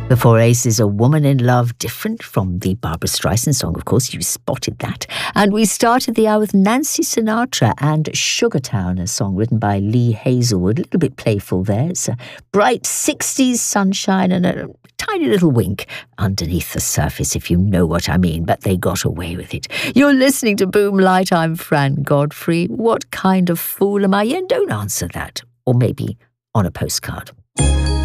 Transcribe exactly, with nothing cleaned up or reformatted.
The Four Aces, A Woman in Love, different from the Barbra Streisand song, of course, you spotted that. And we started the hour with Nancy Sinatra and Sugartown, a song written by Lee Hazelwood, a little bit playful there. It's a bright sixties sunshine and a tiny little wink underneath the surface, if you know what I mean, but they got away with it. You're listening to Boom Light, I'm Fran Godfrey. What kind of fool am I? Yeah, don't answer that. Or maybe on a postcard.